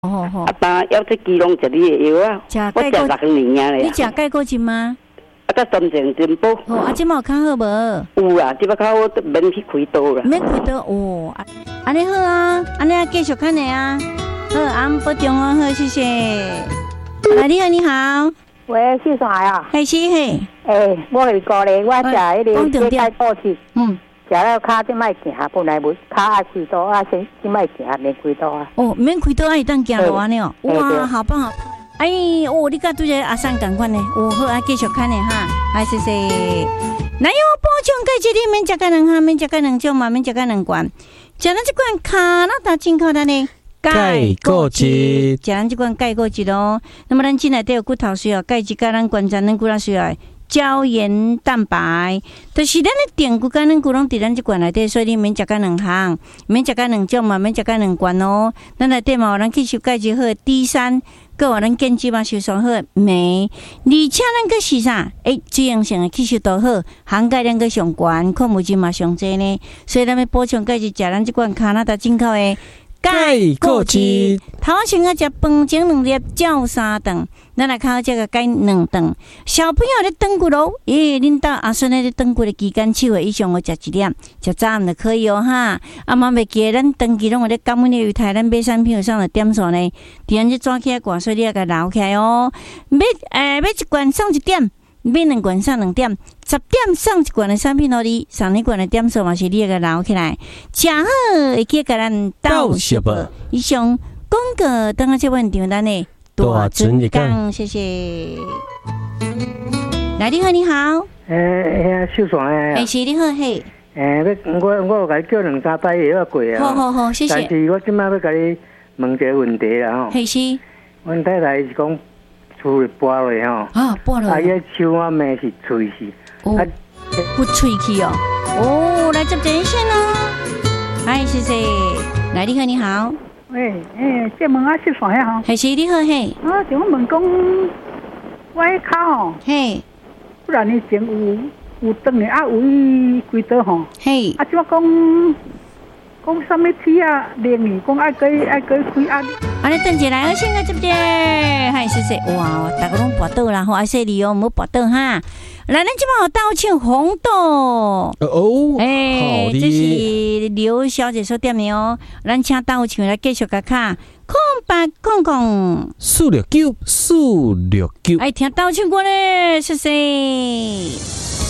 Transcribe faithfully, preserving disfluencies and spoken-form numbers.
哦吼， 啊爸要这基隆食你的药啊，我食六年啊咧。 你食钙固醇吗？ 啊，甲专程真补。 哦，啊，即马较好无？ 有啦，即摆较好，免去开刀啦。 免开刀哦，安尼好啊，安尼继续看你啊。好，俺保重哦，好，谢谢。来，你好，你好。 喂，是啥呀？ 嘿，是嘿。 诶，我是讲咧，我食迄个血钙固醇， 嗯， 食了骹即摆行，本来无骹爱开刀啊，先即摆行免开刀啊。 哦，免开刀爱当行路安尼哦。哇，好棒好棒。哎，哦，你甲拄只阿三共款呢，哦，好啊，继续看呢哈，哎，谢谢。来哟，补充钙质，你免食钙两项，免食钙两种嘛，免食钙两罐。食咱这罐卡那达进口的呢， 钙固质， 食咱这罐钙固质咯。那么咱进来都有骨头需要，钙质甲咱关节咱骨头需要。胶原蛋白，就是咱的电骨甲咱骨拢伫咱这罐内底，所以你免食钙两项，免食钙两种嘛，免食钙两罐哦。咱内底嘛有咱吸收钙质好的 D 三，搁有咱健肌嘛吸收好的镁，而且咱个是啥？诶，水溶性的吸收都好，含钙量个上悬，矿物质嘛上济呢。所以咱要补充钙质，食咱这罐加拿大进口的钙固质。 头先啊，食饭前两粒，照三顿。咱来看这个钙两顿。小朋友咧长骨咯，诶，恁到阿孙咧长骨的期间，七岁以上，我食一粒，食早暗就可以哦哈。啊，嘛袂记咱长期拢有咧感染的鱼台，咱买产品有上的点数呢。伫咱这抓起来挂，所以你要甲留起来哦。买诶，买一罐送一点。买两罐送两点，十点送一罐的产品互你，送一罐的点数嘛是你个留起来，食好会记甲咱斗食无。以上广告等下这问题咱的大尊讲，谢谢。来，你好，你好。 诶诶，秀爽诶。 诶，是你好嘿。 诶，要我我有甲你叫两三摆药过啊。 好好好，谢谢。 但是我即摆要甲你问一个问题啦吼。 嘿是。 阮太太是讲。厝里拔落吼， 啊，拔落。 啊，伊手啊面是脆是， 哦，不脆气哦。哦，来接电线咯。嗨，谢谢。来，你好，你好。 喂，诶，这问啊是啥呀？吼， 还是你好嘿。 啊，就我问讲，我迄骹吼， 嘿， 不然你前有有断的，啊有伊几刀吼， 嘿， 啊，即我讲。讲什么天啊？连你讲爱给爱给开啊！ 安尼等一来，我先个接接，嗨，谢谢，哇，大家拢拔倒啦，好，爱谢你哦，唔好拔倒哈。来，咱即摆有倒唱红豆哦， 哎，这是刘小姐所点的哦。咱请倒唱来继续甲卡，空白空空， 四六九四六九， 哎，听倒唱歌咧，谢谢。